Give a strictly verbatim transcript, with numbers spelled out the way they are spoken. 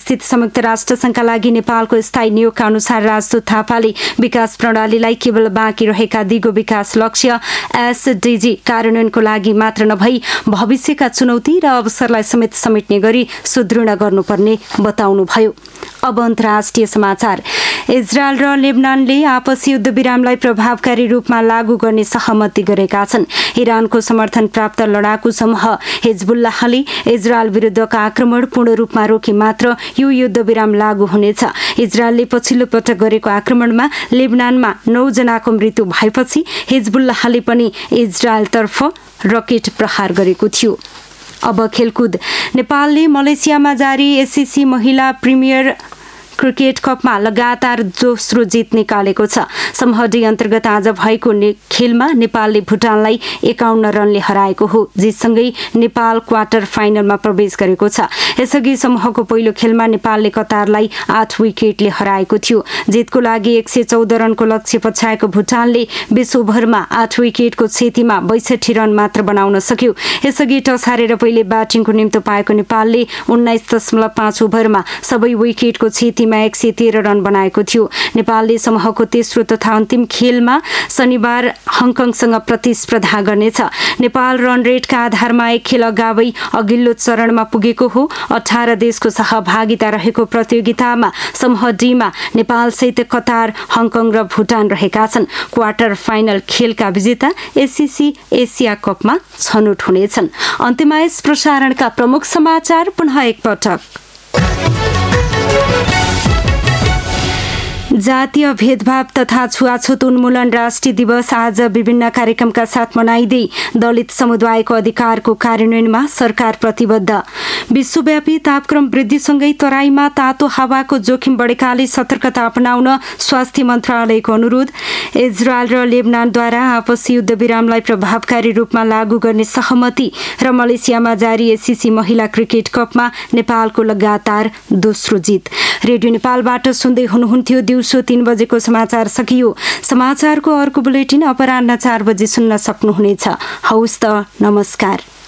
स्थित संयुक्त राष्ट्रसङ्घका लागि नेपालको स्थायी नियोगका अनुसार राजदूत थापाले विकास प्रणालीलाई केवल बाँकी रहेका दिगो विकास लक्ष्य एसडीजी कार्यान्वयनको लागि मात्र नभई भविष्यका चुनौती र अवसरलाई समेत समेट्ने गरी सुदृढ गर्नुपर्ने बताउनुभयो। अब अन्तर्राष्ट्रिय समाचार। इजरायल र लेबनानले आपसी युद्धविरामलाई प्रभावकारी रूपमा लागू गर्ने सहमति गरेका छन्। इरानको समर्थन प्राप्त लडाकु समूह हिजबुल्लाहले इजरायल विरुद्धका आक्रमण पूर्ण रूपमा रोके मात्र यो युद्धविराम लागू हुनेछ। इजरायलले पछिल्लो पटक गरेको आक्रमणमा लेबनानमा नौ जनाको मृत्यु भएपछि हिजबुल्लाहले पनि इजरायलतर्फ रकेट प्रहार गरेको थियो। अब खेलकुद। नेपालले मलेसियामा जारी एससीसी महिला प्रिमियर क्रिकेट कपमा लगातार दोस्रो जित निकालेको छ। समूह डी अन्तर्गत आज भएको खेलमा नेपालले भुटानलाई एकाउन्न रनले हराएको हो। जितसँगै नेपाल क्वार्टर फाइनलमा प्रवेश गरेको छ। यसअघि समूहको पहिलो खेलमा नेपालले कतारलाई आठ विकेटले हराएको थियो। जितको लागि एक सय चौध रनको लक्ष्य पछ्याएको भुटानले बीस ओभरमा आठ विकेटको क्षतिमा बैसठी रन मात्र बनाउन सक्यो। यसअघि टस हारेर पहिले ब्याटिङको निम्तो पाएको नेपालले उन्नाइस दशमलव पाँच ओभरमा सबै विकेटको क्षति एक सय तेह्र रन बनाएको थियो। नेपालले समूहको तेस्रो तथा अन्तिम खेलमा शनिबार हङकङसँग प्रतिस्पर्धा गर्नेछ। नेपाल रन रेटका आधारमा एक खेल अगावै अघिल्लो चरणमा पुगेको हो। अठार देशको सहभागिता रहेको प्रतियोगितामा समूह डीमा नेपालसहित कतार, हङकङ र भुटान रहेका छन्। क्वार्टर फाइनल खेलका विजेता एससीसी एसिया कपमा छनौट हुनेछन्। अन्त्यमा यस प्रसारणका प्रमुख समाचार पुनः एकपटक। जातीय भेदभाव तथा छुवाछुत उन्मूलन राष्ट्रिय दिवस आज विभिन्न कार्यक्रमका साथ मनाइँदै दलित समुदायको अधिकारको कार्यान्वयनमा सरकार प्रतिबद्ध। विश्वव्यापी तापक्रम वृद्धिसँगै तराईमा तातो हावाको जोखिम बढेकाले सतर्कता अपनाउन स्वास्थ्य मन्त्रालयको अनुरोध। इजरायल र लेबनानद्वारा आपसी युद्धविरामलाई प्रभावकारी रूपमा लागू गर्ने सहमति र मलेसियामा जारी एससीसी महिला क्रिकेट कपमा नेपालको लगातार दोस्रो जित। रेडियो नेपालबाट सुन्दै हुनुहुन्थ्यो। दिउँसो तीन बजेको समाचार सकियो। समाचारको अर्को बुलेटिन अपराह्न चार बजे सुन्न सक्नुहुनेछ। हौस् त, नमस्कार।